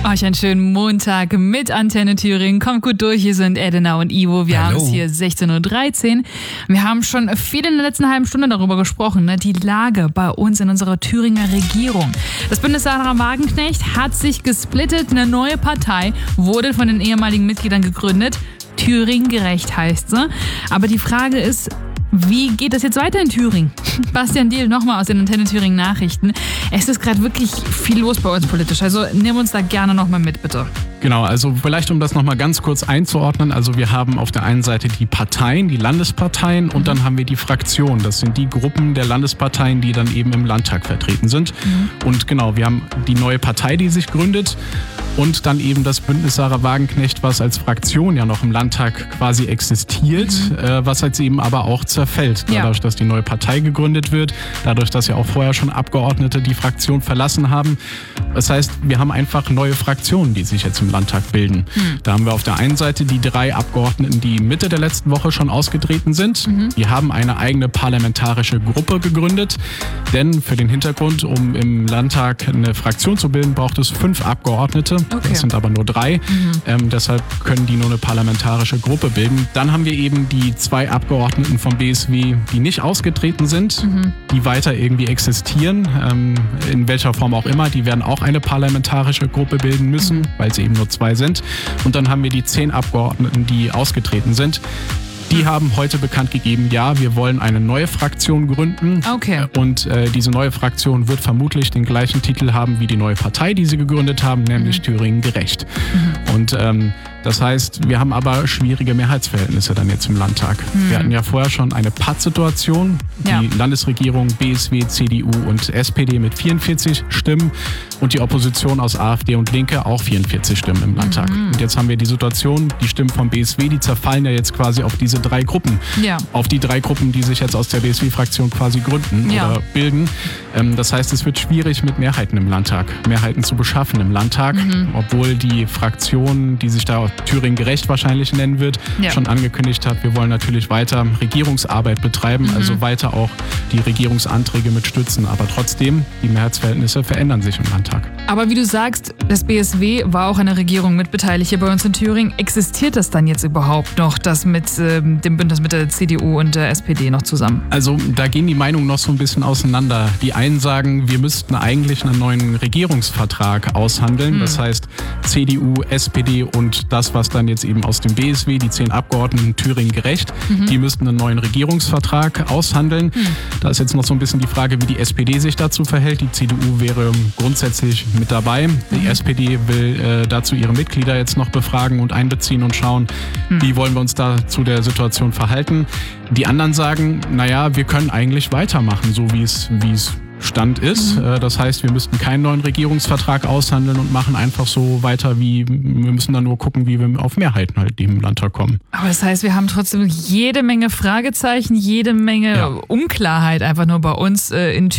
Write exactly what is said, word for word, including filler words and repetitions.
Euch einen schönen Montag mit Antenne Thüringen. Kommt gut durch, hier sind Edina und Ivo. Wir haben es hier sechzehn Uhr dreizehn. Wir haben schon viel in der letzten halben Stunde darüber gesprochen, ne? Die Lage bei uns in unserer Thüringer Regierung. Das Bündnis Sarah Wagenknecht hat sich gesplittet. Eine neue Partei wurde von den ehemaligen Mitgliedern gegründet. Thüringen gerecht heißt sie. Aber die Frage ist, wie geht das jetzt weiter in Thüringen? Bastian Diehl nochmal aus den Antenne Thüringen Nachrichten. Es ist gerade wirklich viel los bei uns politisch, also nimm uns da gerne nochmal mit, bitte. Genau, also vielleicht um das nochmal ganz kurz einzuordnen. Also wir haben auf der einen Seite die Parteien, die Landesparteien und mhm. dann haben wir die Fraktionen. Das sind die Gruppen der Landesparteien, die dann eben im Landtag vertreten sind. Mhm. Und genau, wir haben die neue Partei, die sich gründet. Und dann eben das Bündnis Sarah Wagenknecht, was als Fraktion ja noch im Landtag quasi existiert, mhm. äh, was jetzt eben aber auch zerfällt. Dadurch, ja. dass die neue Partei gegründet wird, dadurch, dass ja auch vorher schon Abgeordnete die Fraktion verlassen haben. Das heißt, wir haben einfach neue Fraktionen, die sich jetzt im Landtag bilden. Mhm. Da haben wir auf der einen Seite die drei Abgeordneten, die Mitte der letzten Woche schon ausgetreten sind. Mhm. Die haben eine eigene parlamentarische Gruppe gegründet. Denn für den Hintergrund, um im Landtag eine Fraktion zu bilden, braucht es fünf Abgeordnete. Okay. Das sind aber nur drei. Mhm. Ähm, deshalb können die nur eine parlamentarische Gruppe bilden. Dann haben wir eben die zwei Abgeordneten vom B S W, die nicht ausgetreten sind, mhm. die weiter irgendwie existieren, ähm, in welcher Form auch immer. Die werden auch eine parlamentarische Gruppe bilden müssen, mhm. weil es eben nur zwei sind. Und dann haben wir die zehn Abgeordneten, die ausgetreten sind. Die haben heute bekannt gegeben, ja, wir wollen eine neue Fraktion gründen. Okay. Und äh, diese neue Fraktion wird vermutlich den gleichen Titel haben wie die neue Partei, die sie gegründet haben, nämlich mhm. Thüringen gerecht. Mhm. Und ähm, das heißt, wir haben aber schwierige Mehrheitsverhältnisse dann jetzt im Landtag. Mhm. Wir hatten ja vorher schon eine Pattsituation. Die ja. Landesregierung, B S W, C D U und S P D mit vierundvierzig Stimmen und die Opposition aus A f D und Linke auch vierundvierzig Stimmen im Landtag. Mhm. Und jetzt haben wir die Situation, die Stimmen vom B S W, die zerfallen ja jetzt quasi auf diese drei Gruppen. Ja. Auf die drei Gruppen, die sich jetzt aus der B S W-Fraktion quasi gründen ja. oder bilden. Ähm, das heißt, es wird schwierig mit Mehrheiten im Landtag, Mehrheiten zu beschaffen im Landtag, mhm. obwohl die Fraktion, die sich da Thüringen gerecht wahrscheinlich nennen wird, ja. schon angekündigt hat, wir wollen natürlich weiter Regierungsarbeit betreiben, mhm. also weiter auch die Regierungsanträge mit stützen. Aber trotzdem, die Mehrheitsverhältnisse verändern sich im Landtag. Aber wie du sagst, das B S W war auch an der Regierung mitbeteiligt hier bei uns in Thüringen. Existiert das dann jetzt überhaupt noch, das mit äh, dem Bündnis mit der C D U und der S P D noch zusammen? Also da gehen die Meinungen noch so ein bisschen auseinander. Die einen sagen, wir müssten eigentlich einen neuen Regierungsvertrag aushandeln. Hm. Das heißt, C D U, S P D und das, was dann jetzt eben aus dem B S W, die zehn Abgeordneten Thüringen gerecht, mhm. die müssten einen neuen Regierungsvertrag aushandeln. Mhm. Da ist jetzt noch so ein bisschen die Frage, wie die S P D sich dazu verhält. Die C D U wäre grundsätzlich mit dabei. Die mhm. S P D will äh, dazu ihre Mitglieder jetzt noch befragen und einbeziehen und schauen, mhm. wie wollen wir uns da zu der Situation verhalten. Die anderen sagen, naja, wir können eigentlich weitermachen, so wie es wie es Stand ist. Mhm. Das heißt, wir müssten keinen neuen Regierungsvertrag aushandeln und machen einfach so weiter, wie wir müssen dann nur gucken, wie wir auf Mehrheiten halt im Landtag kommen. Aber das heißt, wir haben trotzdem jede Menge Fragezeichen, jede Menge ja. Unklarheit einfach nur bei uns äh, in